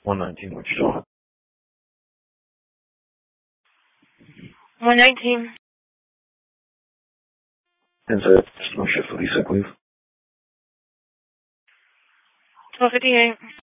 119, what you doing? 119. Inside, just no shift, Lisa, please. 1258.